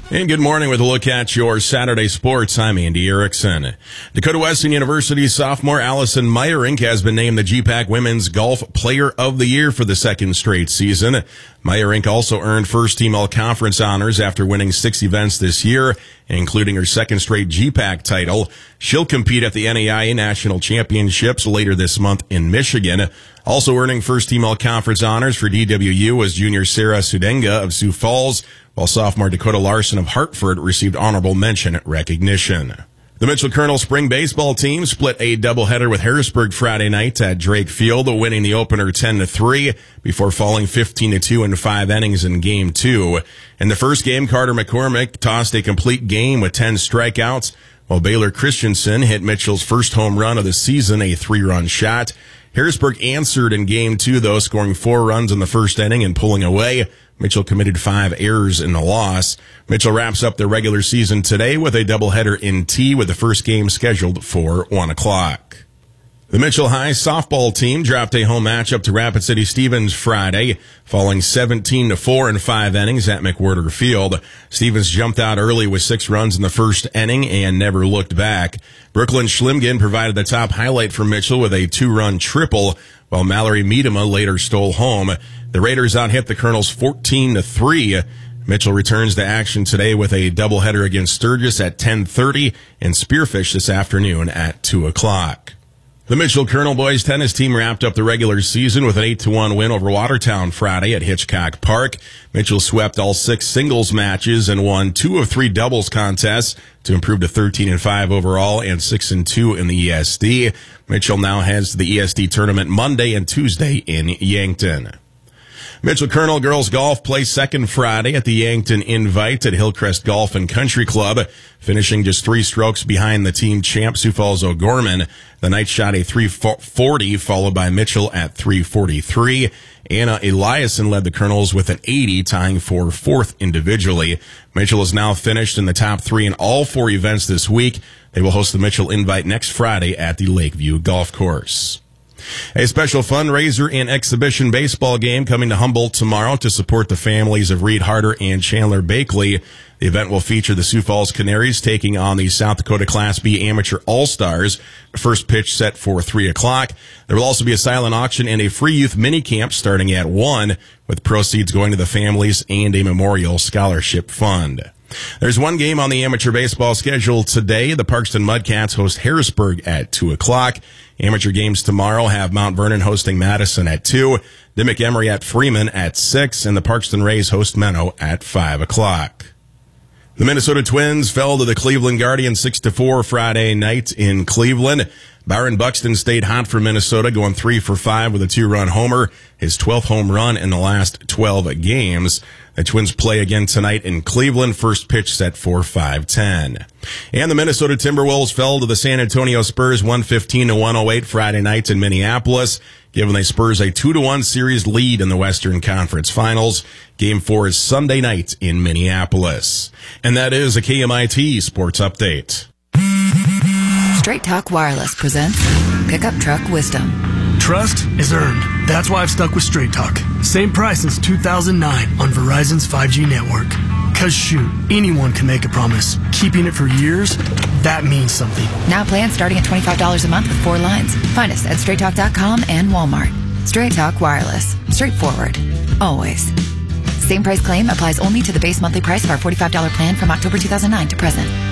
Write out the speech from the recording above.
And good morning with a look at your Saturday sports. I'm Andy Erickson. Dakota Wesleyan University sophomore Allison Meyerink has been named the GPAC Women's Golf Player of the Year for the second straight season. Meyerink also earned first-team all-conference honors after winning 6 events this year, including her second straight GPAC title. She'll compete at the NAIA National Championships later this month in Michigan. Also earning first-team all-conference honors for DWU was junior Sarah Sudenga of Sioux Falls, while sophomore Dakota Larson of Hartford received honorable mention recognition. The Mitchell Colonel spring baseball team split a doubleheader with Harrisburg Friday night at Drake Field, winning the opener 10-3 before falling 15-2 in 5 innings in Game 2. In the first game, Carter McCormick tossed a complete game with 10 strikeouts, while Baylor Christensen hit Mitchell's first home run of the season, a 3-run shot. Harrisburg answered in Game 2, though, scoring 4 runs in the first inning and pulling away. Mitchell committed 5 errors in the loss. Mitchell wraps up the regular season today with a doubleheader in T, with the first game scheduled for 1 o'clock. The Mitchell High softball team dropped a home matchup to Rapid City Stevens Friday, falling 17-4 in 5 innings at McWhirter Field. Stevens jumped out early with 6 runs in the first inning and never looked back. Brooklyn Schlimgen provided the top highlight for Mitchell with a 2-run triple, while Mallory Miedema later stole home. The Raiders out-hit the Colonels 14-3. Mitchell returns to action today with a doubleheader against Sturgis at 10:30 and Spearfish this afternoon at 2 o'clock. The Mitchell Colonel boys tennis team wrapped up the regular season with an 8-1 win over Watertown Friday at Hitchcock Park. Mitchell swept all 6 singles matches and won 2 of 3 doubles contests to improve to 13-5 overall and 6-2 in the ESD. Mitchell now heads to the ESD tournament Monday and Tuesday in Yankton. Mitchell Colonel girls golf plays second Friday at the Yankton Invite at Hillcrest Golf and Country Club, finishing just 3 strokes behind the team champ Sioux Falls O'Gorman. The Knights shot a 340, followed by Mitchell at 343. Anna Eliason led the Colonels with an 80, tying for 4th individually. Mitchell is now finished in the top 3 in all 4 events this week. They will host the Mitchell Invite next Friday at the Lakeview Golf Course. A special fundraiser and exhibition baseball game coming to Humboldt tomorrow to support the families of Reed Harder and Chandler Bakley. The event will feature the Sioux Falls Canaries taking on the South Dakota Class B Amateur All-Stars. First pitch set for 3 o'clock. There will also be a silent auction and a free youth mini camp starting at 1, with proceeds going to the families and a memorial scholarship fund. There's one game on the amateur baseball schedule today. The Parkston Mudcats host Harrisburg at 2 o'clock. Amateur games tomorrow have Mount Vernon hosting Madison at 2, Dimmick Emery at Freeman at 6, and the Parkston Rays host Menno at 5 o'clock. The Minnesota Twins fell to the Cleveland Guardians 6-4 Friday night in Cleveland. Byron Buxton stayed hot for Minnesota, going 3 for 5 with a 2-run homer, his 12th home run in the last 12 games. The Twins play again tonight in Cleveland, first pitch set for 5:10. And the Minnesota Timberwolves fell to the San Antonio Spurs 115-108 Friday night in Minneapolis, giving the Spurs a 2-1 series lead in the Western Conference Finals. Game 4 is Sunday night in Minneapolis. And that is a KMIT Sports Update. Straight Talk Wireless presents Pickup Truck Wisdom. Trust is earned. That's why I've stuck with Straight Talk. Same price since 2009 on Verizon's 5G network. Cause shoot, anyone can make a promise. Keeping it for years, that means something. Now plans starting at $25 a month with 4 lines. Find us at straighttalk.com and Walmart. Straight Talk Wireless. Straightforward. Always. Same price claim applies only to the base monthly price of our $45 plan from October 2009 to present.